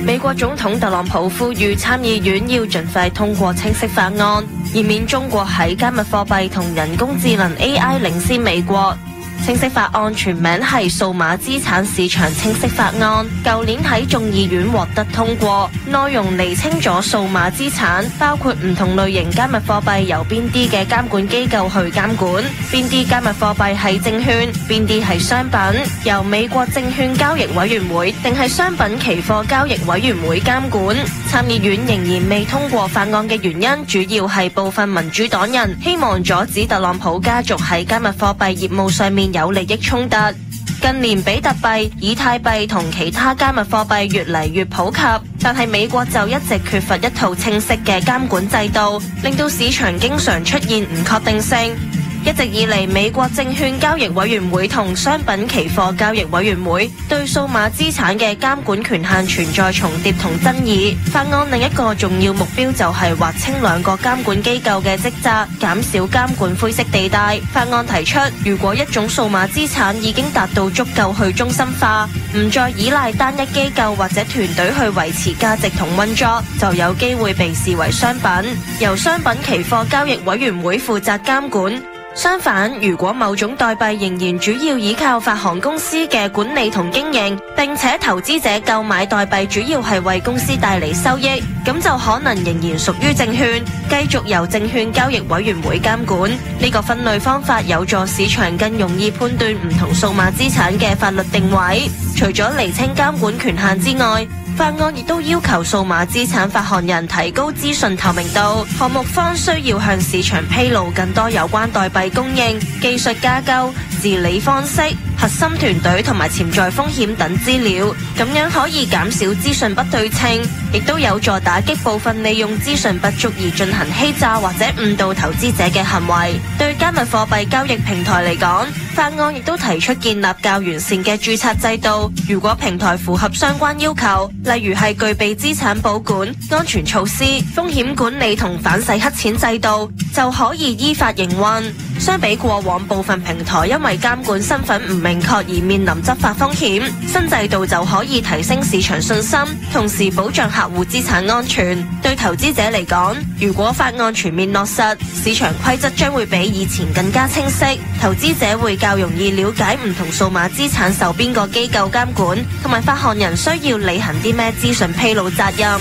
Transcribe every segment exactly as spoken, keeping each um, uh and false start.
美國總統特朗普呼籲參議院要盡快通過清晰法案，以免中國喺加密貨幣同人工智能 A I 領先美國。清晰法案全名係數碼資產市場清晰法案，舊年喺眾議院獲得通過，內容釐清咗數碼資產包括唔同類型加密貨幣由邊啲嘅監管機構去監管，邊啲加密貨幣係證券，邊啲係商品，由美國證券交易委員會定係商品期貨交易委員會監管。參議院仍然未通過法案嘅原因，主要係部分民主黨人希望阻止特朗普家族喺加密貨幣業務上面有利益衝突。近年比特幣、以太幣同其他加密貨幣越嚟越普及，但係美國就一直缺乏一套清晰嘅監管制度，令到市場經常出現唔確定性。一直以嚟，美國證券交易委員會同商品期貨交易委員會對數碼資產嘅監管權限存在重疊同爭議。法案另一個重要目標就係劃清兩個監管機構嘅職責，減少監管灰色地帶。法案提出，如果一種數碼資產已經達到足夠去中心化，唔再依賴單一機構或者團隊去維持價值同運作，就有機會被視為商品，由商品期貨交易委員會負責監管。相反，如果某種代幣仍然主要依靠發行公司嘅管理同經營，並且投資者購買代幣主要係為公司帶嚟收益，咁就可能仍然屬於證券，繼續由證券交易委員會監管。呢個分類方法有助市場更容易判斷唔同數碼資產嘅法律定位。除咗釐清監管權限之外，法案亦都要求數碼資產發行人提高資訊透明度，項目方需要向市場披露更多有關代幣供應、技術架構、治理方式、核心團隊同埋潛在風險等資料，咁樣可以減少資訊不對稱，亦都有助打擊部分利用資訊不足而進行欺詐或者誤導投資者嘅行為。對加密貨幣交易平台嚟講，法案亦都提出建立較完善嘅註冊制度，如果平台符合相關要求，例如係具備資產保管、安全措施、風險管理同反洗黑錢制度，就可以依法營運。相比過往部分平台因為監管身份唔明確而面臨執法風險，新制度就可以提升市場信心，同時保障客戶資產安全。對投資者嚟講，如果法案全面落實，市場規則將會比以前更加清晰，投資者會較容易了解唔同數碼資產受邊個機構監管，同埋發行人需要履行啲咩資訊披露責任。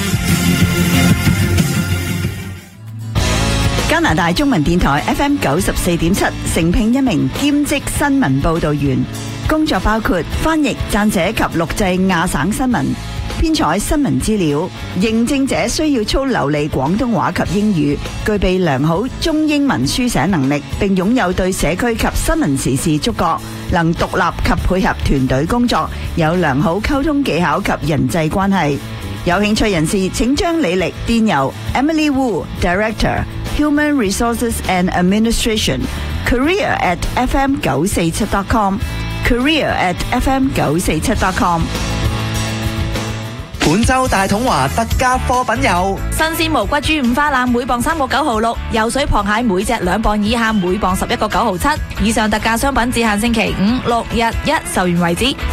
加拿大中文電台 F M 九十四點七誠聘一名兼職新聞報導員，工作包括翻譯、撰寫及錄製亞省新聞、編採新聞資料。應徵者需要操流利廣東話及英語，具備良好中英文書寫能力，並擁有對社區及新聞時事觸覺，能獨立及配合團隊工作，有良好溝通技巧及人際關係。有興趣人士請將履歷電郵 Emily Wu Director。Human Resources and Administration Career at f m 九四七 dot com Career at f m 九四七 dot com。 本周大統華特價貨品有新鮮無骨豬五花腩每磅三個九毫六，游水螃蟹每隻兩磅以下每磅十一個九毫七。以上特價商品只限星期五、六、日一，售完為止。